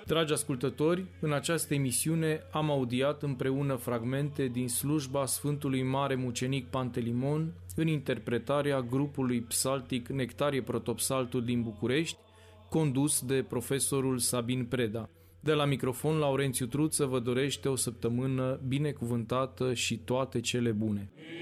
Dragi ascultători, în această emisiune am audiat împreună fragmente din slujba Sfântului Mare Mucenic Pantelimon în interpretarea grupului psaltic Nectarie Protopsaltul din București, condus de profesorul Sabin Preda. De la microfon, Laurențiu Truță vă dorește o săptămână binecuvântată și toate cele bune.